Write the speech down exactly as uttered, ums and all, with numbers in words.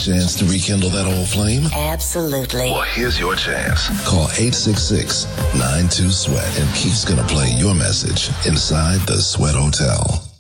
chance to rekindle that old flame? Absolutely. Well, here's your chance. Call eight six six, nine two, SWEAT and Keith's going to play your message inside the Sweat Hotel.